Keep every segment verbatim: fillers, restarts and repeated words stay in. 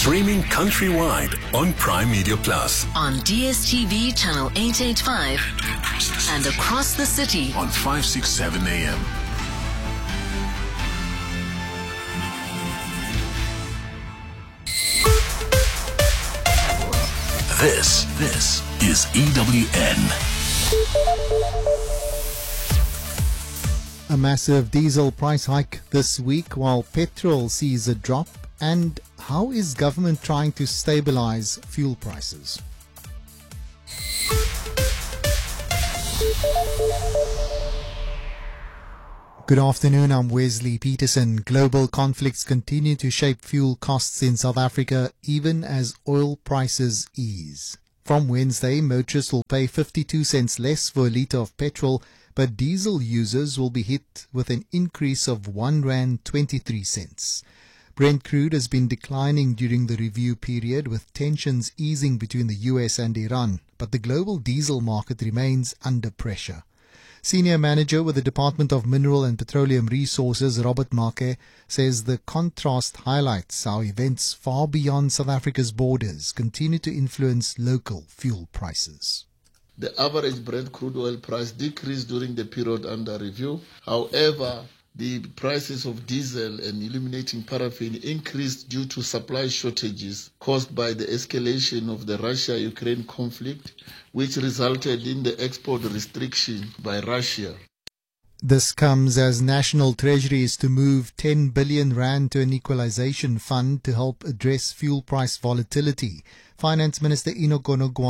Streaming countrywide on Prime Media Plus. On D S T V channel eight eighty-five and across the city on five sixty-seven A M. This, this is E W N. A massive diesel price hike this week while petrol sees a drop. And how is government trying to stabilize fuel prices? Good afternoon, I'm Wesley Peterson. Global conflicts continue to shape fuel costs in South Africa even as oil prices ease. From Wednesday, motorists will pay fifty-two cents less for a litre of petrol, but diesel users will be hit with an increase of one rand twenty-three cents. Brent crude has been declining during the review period with tensions easing between the U S and Iran, but the global diesel market remains under pressure. Senior manager with the Department of Mineral and Petroleum Resources, Robert Make, says the contrast highlights how events far beyond South Africa's borders continue to influence local fuel prices. The average Brent crude oil price decreased during the period under review. However, the prices of diesel and illuminating paraffin increased due to supply shortages caused by the escalation of the Russia-Ukraine conflict, which resulted in the export restriction by Russia. This comes as National Treasury is to move ten billion rand to an equalization fund to help address fuel price volatility. Finance Minister Enoch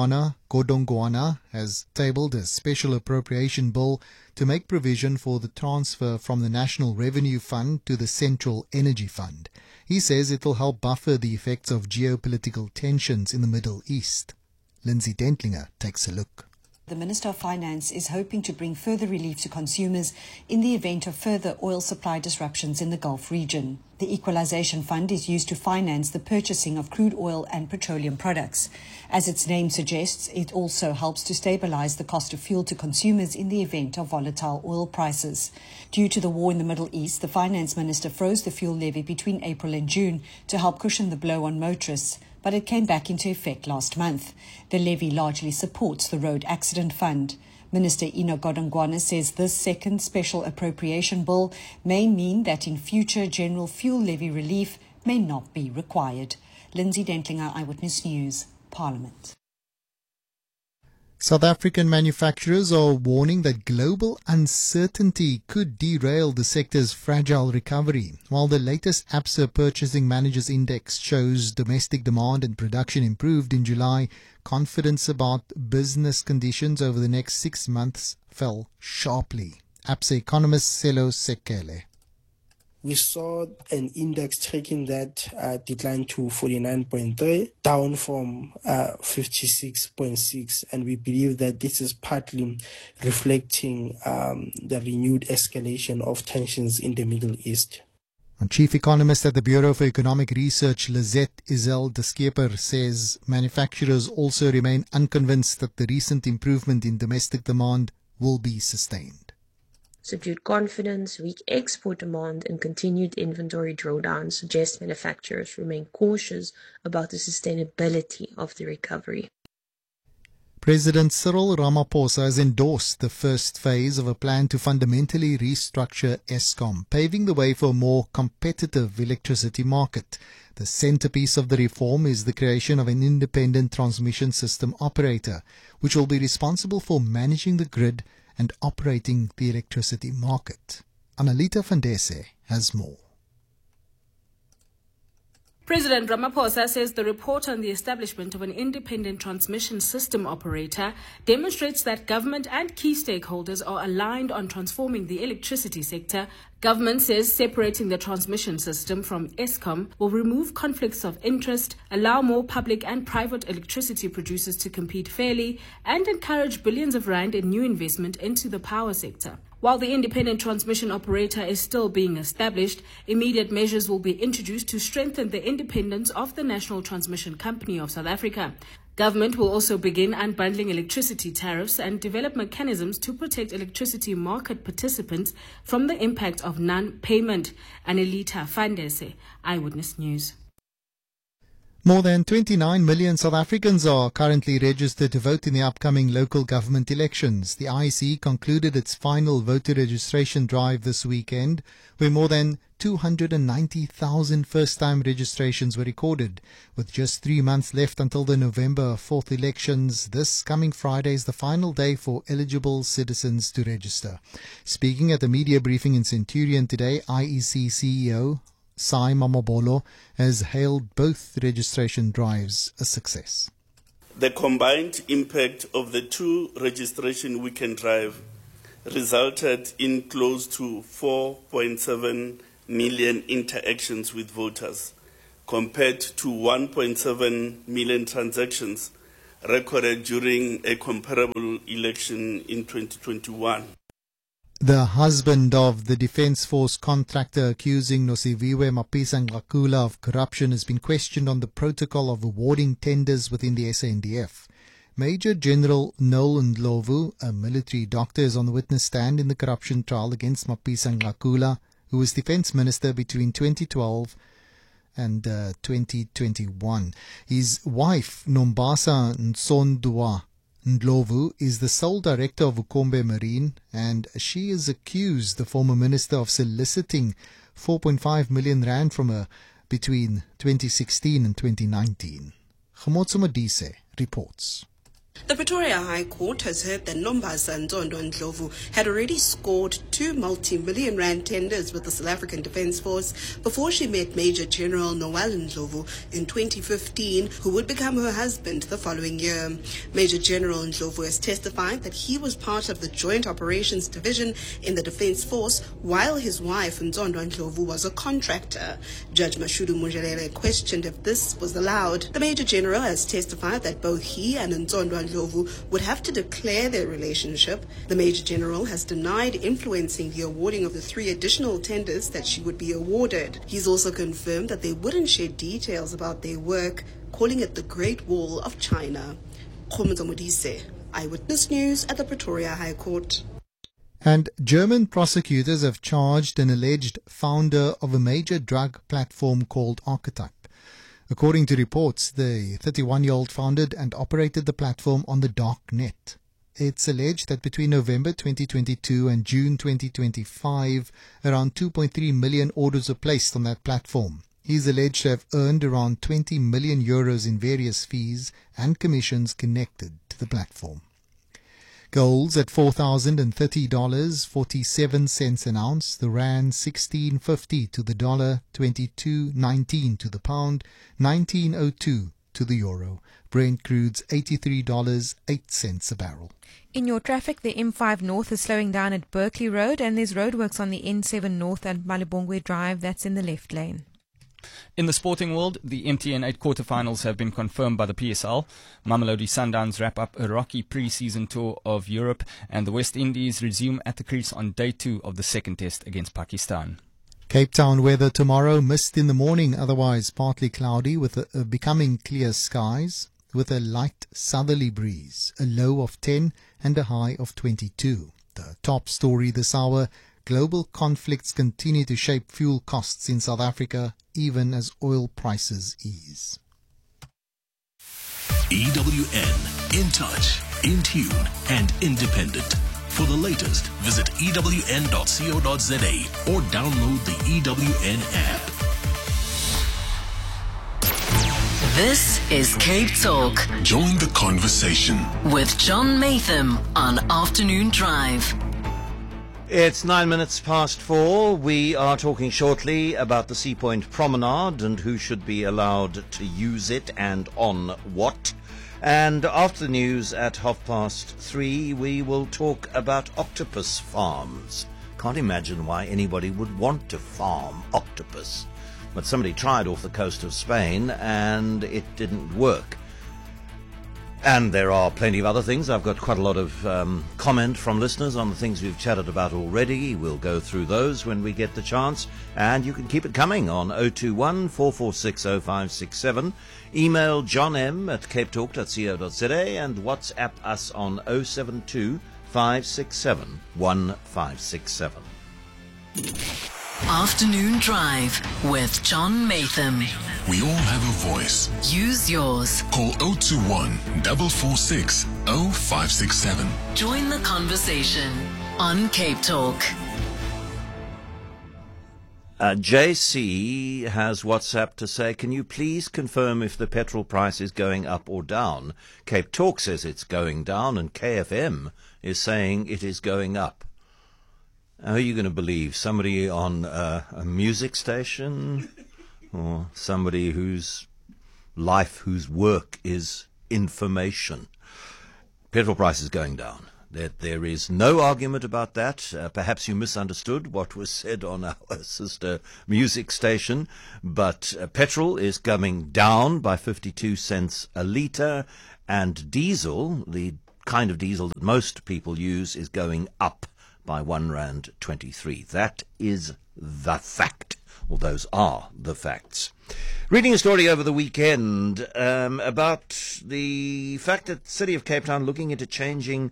Godongwana has tabled a special appropriation bill to make provision for the transfer from the National Revenue Fund to the Central Energy Fund. He says it will help buffer the effects of geopolitical tensions in the Middle East. Lindsay Dentlinger takes a look. The Minister of Finance is hoping to bring further relief to consumers in the event of further oil supply disruptions in the Gulf region. The Equalization Fund is used to finance the purchasing of crude oil and petroleum products. As its name suggests, it also helps to stabilize the cost of fuel to consumers in the event of volatile oil prices. Due to the war in the Middle East, the Finance Minister froze the fuel levy between April and June to help cushion the blow on motorists, but it came back into effect last month. The levy largely supports the Road Accident Fund. Minister Enoch Godongwana says this second special appropriation bill may mean that in future general fuel levy relief may not be required. Lindsay Dentlinger, Eyewitness News, Parliament. South African manufacturers are warning that global uncertainty could derail the sector's fragile recovery. While the latest ABSA Purchasing Managers Index shows domestic demand and production improved in July, confidence about business conditions over the next six months fell sharply. ABSA economist Selo Sekele. We saw an index tracking that uh, declined to forty-nine point three, down from uh, fifty-six point six, and we believe that this is partly reflecting um, the renewed escalation of tensions in the Middle East. And Chief Economist at the Bureau for Economic Research, Lizette Izel de Skeper, says manufacturers also remain unconvinced that the recent improvement in domestic demand will be sustained. Subdued confidence, weak export demand, and continued inventory drawdown suggest manufacturers remain cautious about the sustainability of the recovery. President Cyril Ramaphosa has endorsed the first phase of a plan to fundamentally restructure Eskom, paving the way for a more competitive electricity market. The centerpiece of the reform is the creation of an independent transmission system operator, which will be responsible for managing the grid and operating the electricity market. Analita Vandese has more. President Ramaphosa says the report on the establishment of an independent transmission system operator demonstrates that government and key stakeholders are aligned on transforming the electricity sector. Government says separating the transmission system from Eskom will remove conflicts of interest, allow more public and private electricity producers to compete fairly, and encourage billions of rand in new investment into the power sector. While the independent transmission operator is still being established, immediate measures will be introduced to strengthen the independence of the National Transmission Company of South Africa. Government will also begin unbundling electricity tariffs and develop mechanisms to protect electricity market participants from the impact of non-payment. Anelita Fandese, Eyewitness News. More than twenty-nine million South Africans are currently registered to vote in the upcoming local government elections. The I E C concluded its final voter registration drive this weekend, where more than two hundred ninety thousand first-time registrations were recorded. With just three months left until the November fourth elections, this coming Friday is the final day for eligible citizens to register. Speaking at a media briefing in Centurion today, I E C C E O Sai Mamabolo has hailed both registration drives a success. The combined impact of the two registration weekend drive resulted in close to four point seven million interactions with voters, compared to one point seven million transactions recorded during a comparable election in twenty twenty-one. The husband of the Defence Force contractor accusing Nosiviwe Mapisa-Nqakula of corruption has been questioned on the protocol of awarding tenders within the S A N D F. Major General Noel Ndlovu, a military doctor, is on the witness stand in the corruption trial against Mapisa-Nqakula, who was Defence Minister between twenty twelve and uh, twenty twenty-one. His wife, Nombasa Nsondua Ndlovu, is the sole director of Ukombe Marine, and she is accused, the former minister, of soliciting four point five million rand from her between twenty sixteen and twenty nineteen. Khomotso Modise reports. The Pretoria High Court has heard that Nombasa Nzondo Ndlovu had already scored two multi-million rand tenders with the South African Defence Force before she met Major General Noel Ndlovu in twenty fifteen, who would become her husband the following year. Major General Ndlovu has testified that he was part of the Joint Operations Division in the Defence Force while his wife Nzondo Ndlovu was a contractor. Judge Mashudu Mujelele questioned if this was allowed. The Major General has testified that both he and Nzondo Ndlovu would have to declare their relationship. The Major General has denied influencing the awarding of the three additional tenders that she would be awarded. He's also confirmed that they wouldn't share details about their work, calling it the Great Wall of China. Khomotso Modise, Eyewitness News at the Pretoria High Court. And German prosecutors have charged an alleged founder of a major drug platform called Archetype. According to reports, the thirty-one-year-old founded and operated the platform on the dark net. It's alleged that between November twenty twenty-two and June twenty twenty-five, around two point three million orders were placed on that platform. He is alleged to have earned around twenty million euros in various fees and commissions connected to the platform. Gold's at four thousand thirty dollars and forty-seven cents an ounce, the rand sixteen fifty to the dollar, twenty-two nineteen to the pound, nineteen oh two to the euro. Brent crude's eighty-three dollars and eight cents a barrel. In your traffic, the M five North is slowing down at Berkeley Road, and there's roadworks on the N seven North and Malibongwe Drive. That's in the left lane. In the sporting world, the M T N eight quarterfinals have been confirmed by the P S L. Mamelodi Sundowns wrap up a rocky pre-season tour of Europe, and the West Indies resume at the crease on day two of the second test against Pakistan. Cape Town weather tomorrow, mist in the morning, otherwise partly cloudy with a, a becoming clear skies, with a light southerly breeze, a low of ten and a high of twenty-two. The top story this hour: global conflicts continue to shape fuel costs in South Africa, even as oil prices ease. E W N, in touch, in tune, and independent. For the latest, visit E W N dot co dot za or download the E W N app. This is Cape Talk Join the conversation with John Matham on Afternoon Drive. It's nine minutes past four. We are talking shortly about the Sea Point Promenade and who should be allowed to use it and on what. And after the news at half past three, we will talk about octopus farms. Can't imagine why anybody would want to farm octopus. But somebody tried off the coast of Spain and it didn't work. And there are plenty of other things. I've got quite a lot of um, comment from listeners on the things we've chatted about already. We'll go through those when we get the chance. And you can keep it coming on oh two one, four four six, oh five six seven. Email johnm at capetalk dot co dot za and WhatsApp us on oh seven two, five six seven, one five six seven. Afternoon Drive with John Matham. We all have a voice. Use yours. Call zero two one, four four six, zero five six seven. Join the conversation on Cape Talk. Uh, J C has WhatsApp to say, can you please confirm if the petrol price is going up or down? Cape Talk says it's going down and K F M is saying it is going up. How are you going to believe? Somebody on uh, a music station or somebody whose life, whose work is information? Petrol price is going down. There, there is no argument about that. Uh, perhaps you misunderstood what was said on our sister music station, but uh, petrol is coming down by fifty-two cents a litre, and diesel, the kind of diesel that most people use, is going up by one rand twenty-three. That is the fact, or those are the facts. Reading a story over the weekend um, about the fact that the City of Cape Town looking into changing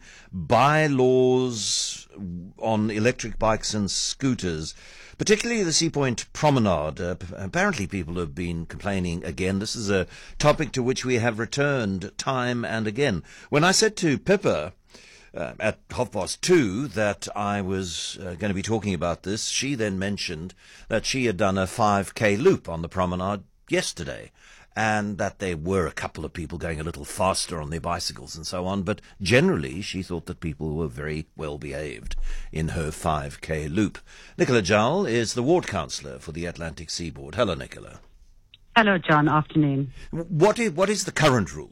bylaws on electric bikes and scooters, particularly the Sea Point Promenade. Uh, apparently people have been complaining again. This is a topic to which we have returned time and again. When I said to Pippa Uh, at half past two that I was uh, going to be talking about this, she then mentioned that she had done a five K loop on the promenade yesterday, and that there were a couple of people going a little faster on their bicycles and so on, but generally she thought that people were very well behaved in her five K loop. Nicola Jowl is the ward councillor for the Atlantic Seaboard. Hello, Nicola. Hello, John. Afternoon. What is, what is the current rule?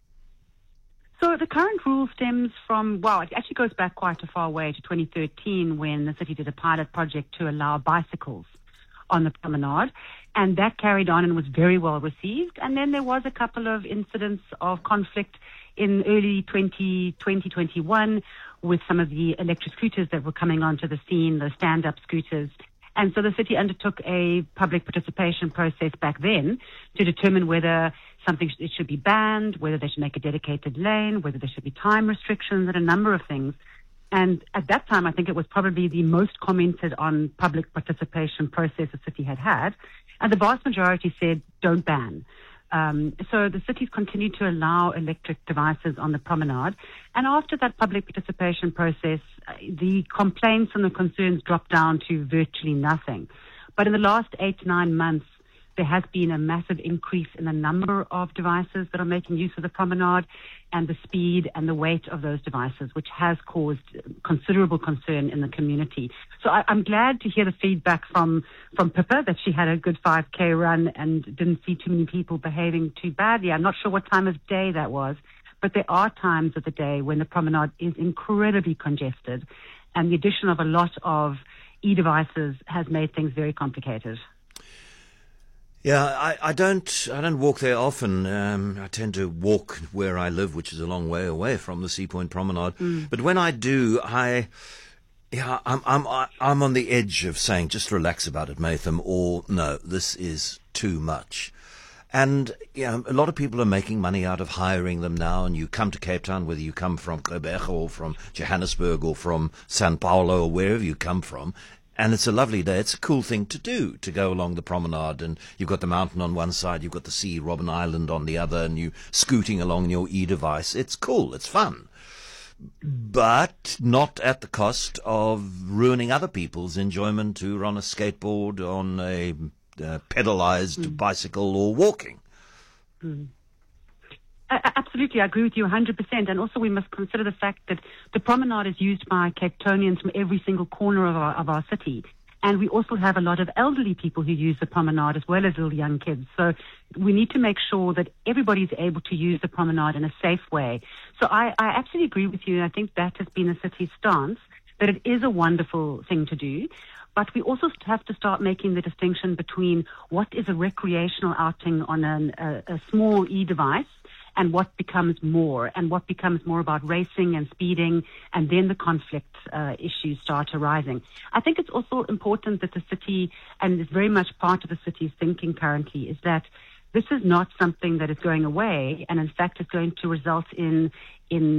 So the current rule stems from, well, it actually goes back quite a far way to twenty thirteen when the city did a pilot project to allow bicycles on the promenade, and that carried on and was very well received. And then there was a couple of incidents of conflict in early twenty twenty-one with some of the electric scooters that were coming onto the scene, the stand-up scooters. And so the city undertook a public participation process back then to determine whether something sh- it should be banned, whether they should make a dedicated lane, whether there should be time restrictions, and a number of things. And at that time, I think it was probably the most commented on public participation process the city had had. And the vast majority said, don't ban. Um, so the city's continued to allow electric devices on the promenade. And after that public participation process, the complaints and the concerns dropped down to virtually nothing. But in the last eight to nine months, there has been a massive increase in the number of devices that are making use of the promenade and the speed and the weight of those devices, which has caused considerable concern in the community. So I, I'm glad to hear the feedback from, from Pippa that she had a good five K run and didn't see too many people behaving too badly. I'm not sure what time of day that was, but there are times of the day when the promenade is incredibly congested, and the addition of a lot of e-devices has made things very complicated. Yeah, I, I don't I don't walk there often. Um, I tend to walk where I live, which is a long way away from the Sea Point Promenade. Mm. But when I do, I yeah, I'm I'm I'm on the edge of saying just relax about it, Matham, or no, this is too much. And you know, a lot of people are making money out of hiring them now, and you come to Cape Town, whether you come from Quebec or from Johannesburg or from Sao Paulo or wherever you come from. And it's a lovely day. It's a cool thing to do, to go along the promenade. And you've got the mountain on one side, you've got the sea, Robben Island on the other, and you scooting along your e-device. It's cool. It's fun. But not at the cost of ruining other people's enjoyment who are on a skateboard, on a uh, pedalized mm. bicycle, or walking. Mm. Absolutely, I agree with you one hundred percent. And also we must consider the fact that the promenade is used by Cape Townians from every single corner of our, of our city. And we also have a lot of elderly people who use the promenade as well as little young kids. So we need to make sure that everybody's able to use the promenade in a safe way. So I, I absolutely agree with you. And I think that has been the city's stance, that it is a wonderful thing to do. But we also have to start making the distinction between what is a recreational outing on an, a, a small e-device and what becomes more, and what becomes more about racing and speeding, and then the conflict uh, issues start arising. I think it's also important that the city, and it's very much part of the city's thinking currently, is that this is not something that is going away, and in fact is going to result in in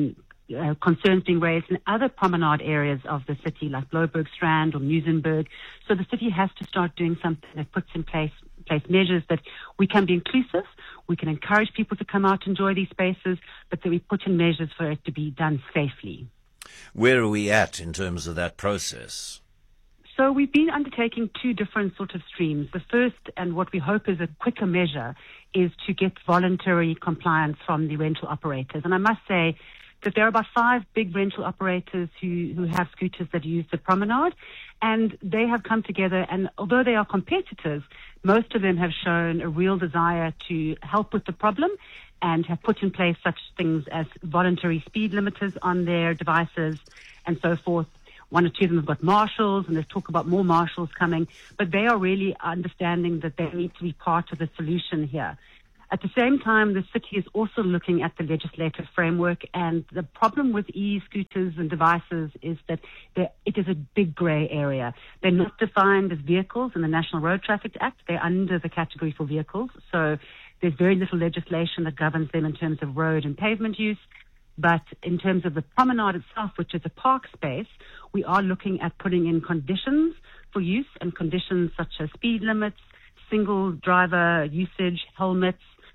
uh, concerns being raised in other promenade areas of the city, like Bloberg Strand or Muizenberg. So the city has to start doing something that puts in place place measures that we can be inclusive, we can encourage people to come out and enjoy these spaces, but that we put in measures for it to be done safely. Where are we at in terms of that process? So we've been undertaking two different sort of streams. The first, and what we hope is a quicker measure, is to get voluntary compliance from the rental operators. And I must say that there are about five big rental operators who, who have scooters that use the promenade, and they have come together, and although they are competitors, most of them have shown a real desire to help with the problem and have put in place such things as voluntary speed limiters on their devices and so forth. One or two of them have got marshals, and there's talk about more marshals coming, but they are really understanding that they need to be part of the solution here. At the same time, the city is also looking at the legislative framework, and the problem with e-scooters and devices is that it is a big grey area. They're not defined as vehicles in the National Road Traffic Act. They're under the category for vehicles, so there's very little legislation that governs them in terms of road and pavement use. But in terms of the promenade itself, which is a park space, we are looking at putting in conditions for use, and conditions such as speed limits, single driver usage, helmets,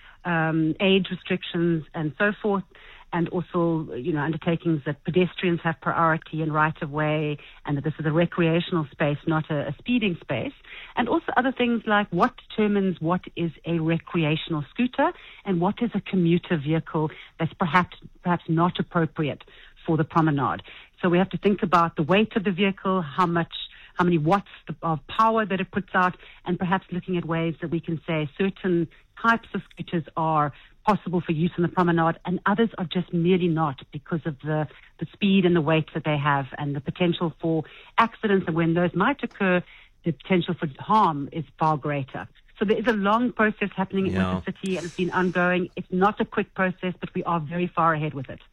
um, age restrictions, and so forth, and also, you know, undertakings that pedestrians have priority and right of way, and that this is a recreational space, not a, a speeding space, and also other things like what determines what is a recreational scooter and what is a commuter vehicle that's perhaps perhaps not appropriate for the promenade. So we have to think about the weight of the vehicle, how much, how many watts of power that it puts out, and perhaps looking at ways that we can say certain types of scooters are possible for use on the promenade and others are just merely not, because of the, the speed and the weight that they have and the potential for accidents, and when those might occur, the potential for harm is far greater. So there is a long process happening Yeah. with the city, and it's been ongoing. It's not a quick process, but we are very far ahead with it.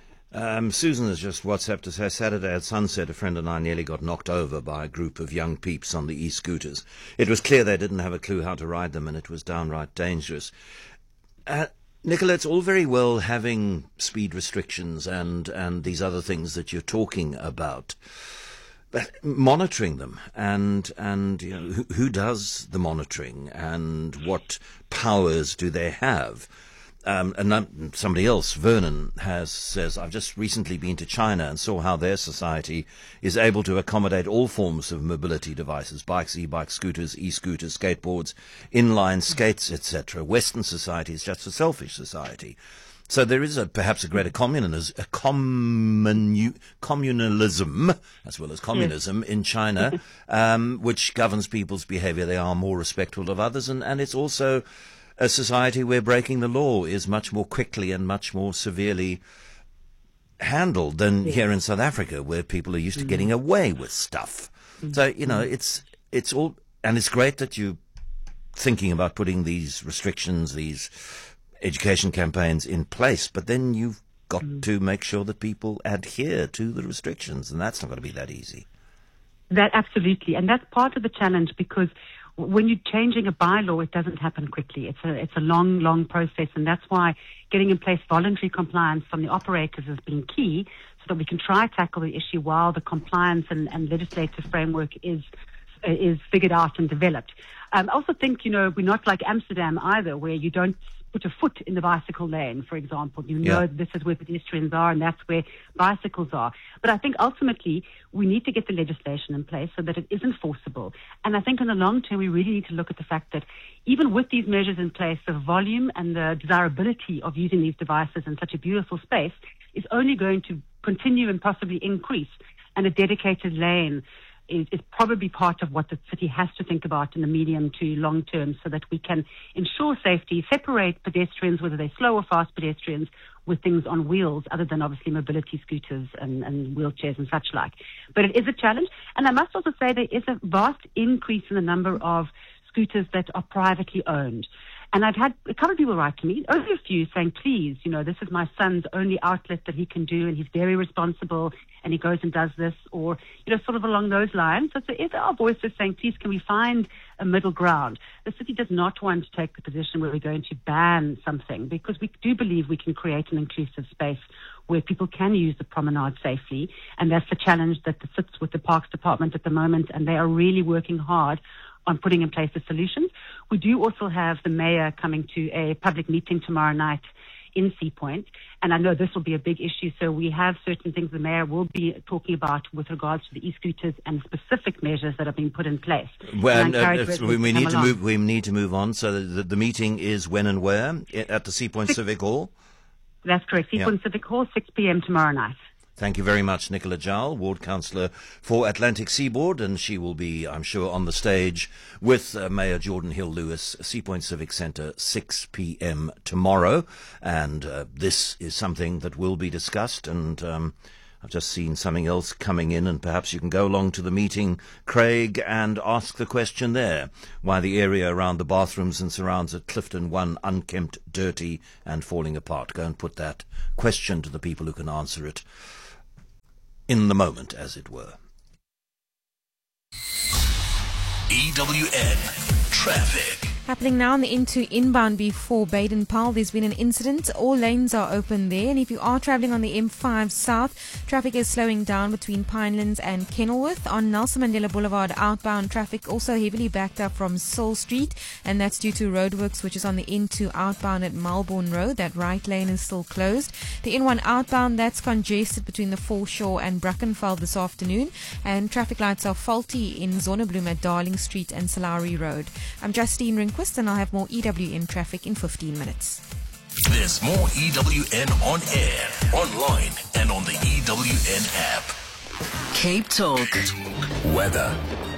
Um, Susan has just WhatsApped to say Saturday at sunset a friend and I nearly got knocked over by a group of young peeps on the e-scooters. It was clear they didn't have a clue how to ride them, and it was downright dangerous. Uh, Nicola, it's all very well having speed restrictions and, and these other things that you're talking about, but monitoring them and, and you know, who, who does the monitoring and what powers do they have? Um, and somebody else, Vernon, has says, I've just recently been to China and saw how their society is able to accommodate all forms of mobility devices, bikes, e-bikes, scooters, e-scooters, skateboards, inline skates, et cetera. Western society is just a selfish society. So there is a, perhaps a greater communism, a communu, communalism, as well as communism, yes. in China, um, which governs people's behavior. They are more respectful of others, and, and it's also a society where breaking the law is much more quickly and much more severely handled than yeah. here in South Africa, where people are used to mm. getting away with stuff. Mm. So, you know, it's it's all, and it's great that you're thinking about putting these restrictions, these education campaigns in place, but then you've got mm. to make sure that people adhere to the restrictions, and that's not going to be that easy. That absolutely, and that's part of the challenge, because when you're changing a bylaw, it doesn't happen quickly. It's a it's a long, long process, and that's why getting in place voluntary compliance from the operators has been key, so that we can try to tackle the issue while the compliance and, and legislative framework is is figured out and developed. Um, I also think, you know, we're not like Amsterdam either, where you don't put a foot in the bicycle lane, for example. You know, yeah. this is where pedestrians are and that's where bicycles are. But I think ultimately we need to get the legislation in place so that it is enforceable. And I think in the long term we really need to look at the fact that even with these measures in place, the volume and the desirability of using these devices in such a beautiful space is only going to continue and possibly increase. And a dedicated lane Is, is probably part of what the city has to think about in the medium to long term, so that we can ensure safety, separate pedestrians, whether they're slow or fast pedestrians, with things on wheels, other than obviously mobility scooters and, and wheelchairs and such like. But it is a challenge. And I must also say there is a vast increase in the number of scooters that are privately owned. And I've had a couple of people write to me, only a few, saying, please, you know, this is my son's only outlet that he can do, and he's very responsible, and he goes and does this, or, you know, sort of along those lines. So, so there are voices saying, please, can we find a middle ground? The city does not want to take the position where we're going to ban something, because we do believe we can create an inclusive space where people can use the promenade safely, and that's the challenge that sits with the Parks Department at the moment, and they are really working hard on putting in place the solutions. We do also have the mayor coming to a public meeting tomorrow night in Sea Point, and I know this will be a big issue, so we have certain things the mayor will be talking about with regards to the e-scooters and specific measures that have been put in place. Well, uh, we, we need to move. We need to move on. So the, the meeting is when and where? At the Sea Point Six, Civic Hall. That's correct. Sea Point yeah. Civic Hall, six p.m. tomorrow night. Thank you very much, Nicola Jowl, Ward Councillor for Atlantic Seaboard, and she will be, I'm sure, on the stage with uh, Mayor Jordan Hill-Lewis, Sea Point Civic Centre, six p.m. tomorrow, and uh, this is something that will be discussed, and um, I've just seen something else coming in, and perhaps you can go along to the meeting, Craig, and ask the question there, why the area around the bathrooms and surrounds at Clifton one unkempt, dirty, and falling apart. Go and put that question to the people who can answer it in the moment, as it were. E W N Traffic. Happening now on the into inbound before Baden-Powell. There's been an incident. All lanes are open there. And if you are travelling on the M five South, traffic is slowing down between Pinelands and Kenilworth. On Nelson Mandela Boulevard, outbound traffic also heavily backed up from Seoul Street. And that's due to roadworks, which is on the N two outbound at Melbourne Road. That right lane is still closed. The N one outbound, that's congested between the Foreshore and Brackenfell this afternoon. And traffic lights are faulty in Zonnebloem at Darling Street and Salari Road. I'm Justine Ring. And I'll have more E W N traffic in fifteen minutes. There's more E W N on air, online, and on the E W N app. Cape Talk. Weather.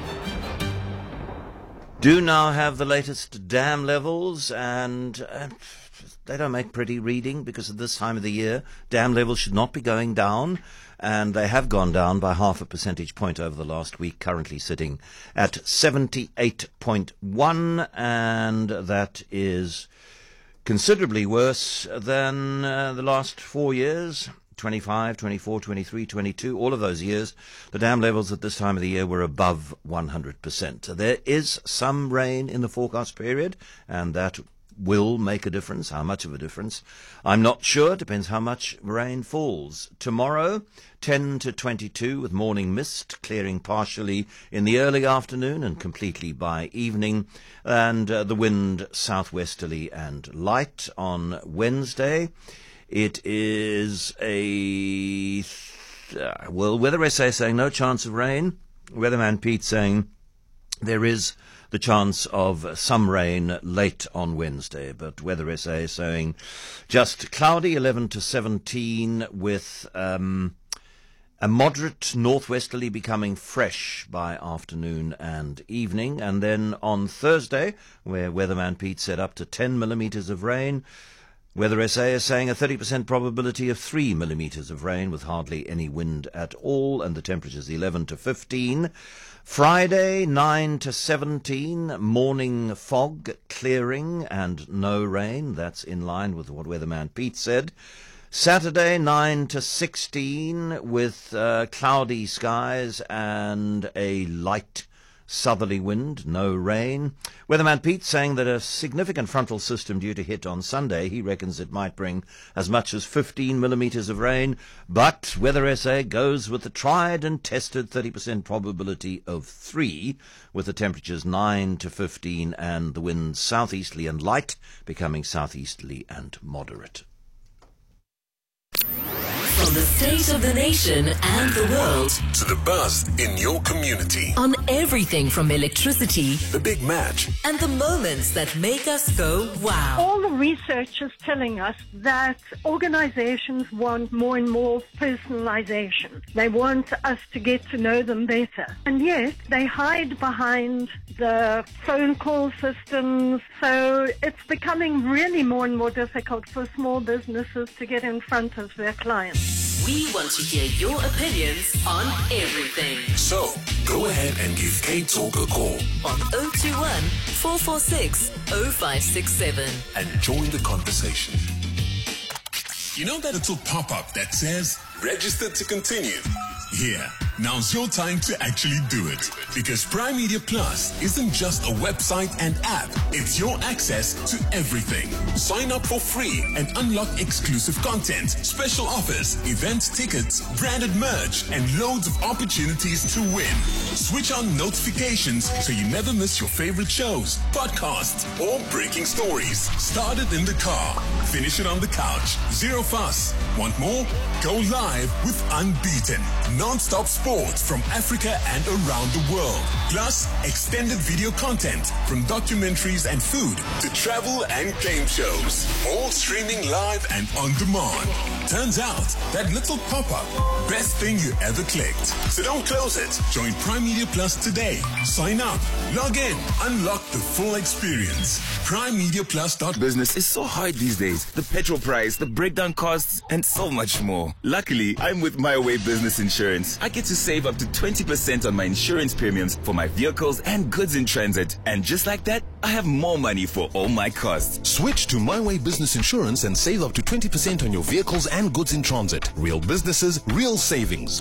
Do now have the latest dam levels, and uh, they don't make pretty reading because at this time of the year, dam levels should not be going down. And they have gone down by half a percentage point over the last week, currently sitting at seventy-eight point one, and that is considerably worse than uh, the last four years, twenty-five, twenty-four, twenty-three, twenty-two, all of those years. The dam levels at this time of the year were above one hundred percent. There is some rain in the forecast period, and that will make a difference. How much of a difference? I'm not sure. Depends how much rain falls. Tomorrow, ten to twenty-two with morning mist, clearing partially in the early afternoon and completely by evening. And uh, the wind southwesterly and light on Wednesday. It is a... Uh, well, Weather S A saying no chance of rain. Weatherman Pete saying there is the chance of some rain late on Wednesday, but Weather S A saying just cloudy, eleven to seventeen, with um, a moderate northwesterly becoming fresh by afternoon and evening. And then on Thursday, where Weatherman Pete said up to ten millimetres of rain, Weather S A is saying a thirty percent probability of three millimetres of rain with hardly any wind at all, and the temperature's eleven to fifteen. Friday, nine to seventeen, morning fog clearing and no rain. That's in line with what Weatherman Pete said. Saturday, nine to sixteen, with uh, cloudy skies and a light southerly wind, no rain. Weatherman Pete saying that a significant frontal system due to hit on Sunday. He reckons it might bring as much as fifteen millimetres of rain, but Weather S A goes with the tried and tested thirty percent probability of three, with the temperatures nine to fifteen and the winds southeasterly and light, becoming southeasterly and moderate. From the state of the nation and the world to the buzz in your community. On everything from electricity, the big match, and the moments that make us go wow. All the research is telling us that organizations want more and more personalization. They want us to get to know them better. And yet they hide behind the phone call systems. So it's becoming really more and more difficult for small businesses to get in front of their clients. We want to hear your opinions on everything. So, go ahead and give K-Talk a call On oh two one, four four six, oh five six seven. and join the conversation. You know that little pop-up that says, register to continue? Yeah, now's your time to actually do it. Because Prime Media Plus isn't just a website and app. It's your access to everything. Sign up for free and unlock exclusive content, special offers, event tickets, branded merch, and loads of opportunities to win. Switch on notifications so you never miss your favorite shows, podcasts, or breaking stories. Start it in the car. Finish it on the couch. Zero fuss. Want more? Go live with Unbeaten. Non-stop sports from Africa and around the world. Plus, extended video content from documentaries and food to travel and game shows. All streaming live and on demand. Turns out, that little pop-up, best thing you ever clicked. So don't close it. Join Prime Media Plus today. Sign up, log in, unlock the full experience. prime media plus dot com. Business is so hard these days. The petrol price, the breakdown costs, and so much more. Luckily, I'm with My Way Business Insurance. I get to save up to twenty percent on my insurance premiums for my vehicles and goods in transit. And just like that, I have more money for all my costs. Switch to My Way Business Insurance and save up to twenty percent on your vehicles and goods in transit. Real businesses, real savings.